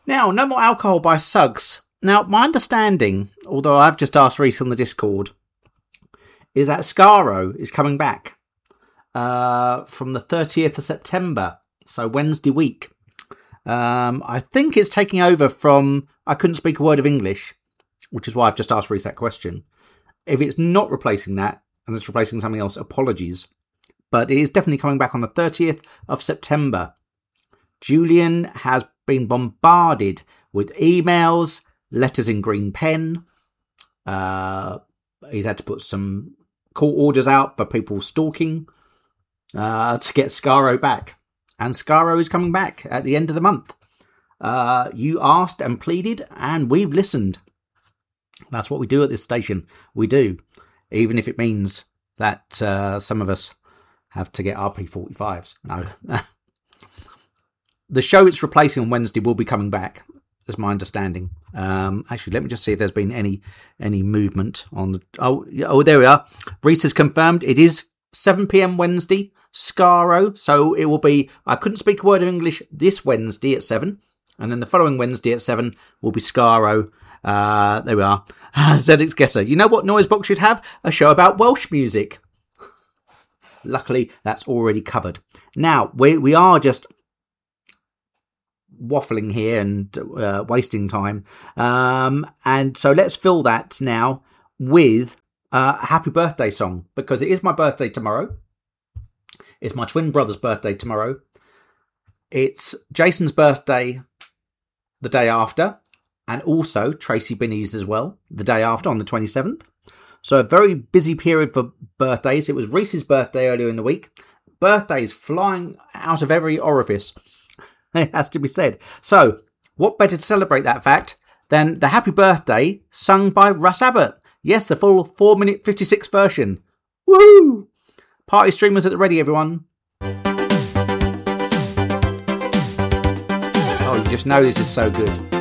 Now, No More Alcohol by Suggs. Now, my understanding, although I've just asked Reese on the Discord, is that Skaro is coming back from the 30th of September, so Wednesday week. I think it's taking over from I Couldn't Speak a Word of English, which is why I've just asked Reese that question. If it's not replacing that, and it's replacing something else, apologies. But it is definitely coming back on the 30th of September. Julian has been bombarded with emails, letters in green pen. He's had to put some court orders out for people stalking to get Skaro back. And Skaro is coming back at the end of the month. You asked and pleaded, and we've listened. That's what we do at this station. We do. Even if it means that some of us have to get RP45s. No. The show it's replacing on Wednesday will be coming back, is my understanding. Actually, let me just see if there's been any movement on the... Oh, there we are. Reese has confirmed it is 7 p.m. Wednesday, Skaro. So it will be I Couldn't Speak a Word of English this Wednesday at 7. And then the following Wednesday at 7 will be Skaro. There we are. ZX Guesser. You know what Noisebox should have? A show about Welsh music. Luckily, that's already covered. Now, we are just waffling here and wasting time. And so let's fill that now with a happy birthday song, because it is my birthday tomorrow. It's my twin brother's birthday tomorrow. It's Jason's birthday the day after, and also Tracy Binney's as well, the day after on the 27th. So a very busy period for birthdays. It was Reese's birthday earlier in the week. Birthdays flying out of every orifice. It has to be said. So, what better to celebrate that fact than the happy birthday sung by Russ Abbott? Yes, the full 4-minute 56 version. Woohoo! Party streamers at the ready, everyone. Oh, you just know this is so good.